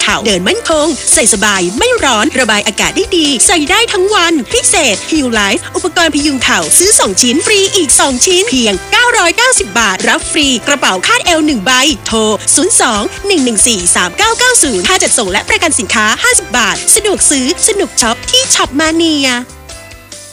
ข่าเดินมั่นคงใส่สบายไม่ร้อนระบายอากาศได้ดีใส่ได้ทั้งวันพิเศษ Heal Life อุปกรณ์พยุงเข่าซื้อ2ชิ้นฟรีอีก2ชิ้นเพียง990 บาทรับฟรีกระเป๋าคาดเอว1ใบโทร02-114-3990ค่าจัดส่งและประกันสินค้า50 บาทสะดวกซื้อสนุกช็อปที่ช็อปมาเนีย